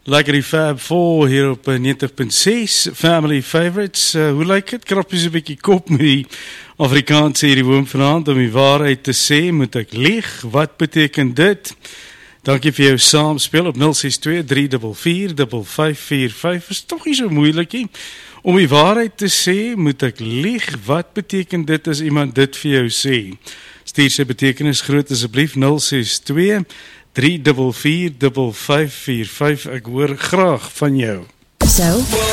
Lekker die Fab 4 hier op 90.6 Family Favorites. Hoe lyk het? Krappies 'n bietjie kop met die Afrikaans hierdie woon vanaand om die waarheid te sê. Moet ek lieg? Wat beteken dit? Dankie vir jou saamspel op 062-344-5545. Is toch nie so moeilikie. Om die waarheid te sê, moet ek lieg? Wat beteken dit as iemand dit vir jou sê? Stuur sy betekenis groot asseblief 062-344-5545. Ek hoor graag van jou. So